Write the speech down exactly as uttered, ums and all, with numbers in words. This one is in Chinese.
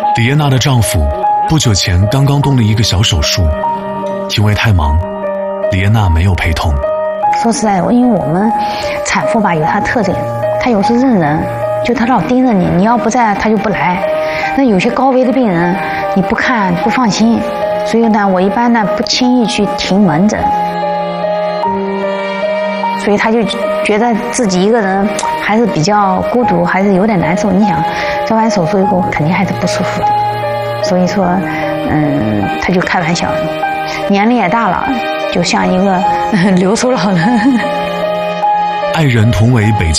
李艳娜的丈夫不久前刚刚动了一个小手术，因为太忙，李艳娜没有陪同。 说实在，因为我们产妇吧有她特点，她有时认人，就她老盯着你，你要不在她就不来。那有些高危的病人，你不看不放心，所以呢，我一般呢不轻易去停门诊。所以她就觉得自己一个人还是比较孤独，还是有点难受。你想，做完手术以后肯定还是不舒服的。所以说，嗯，她就开玩笑，年龄也大了，就像一个留守老人。 爱人同为北京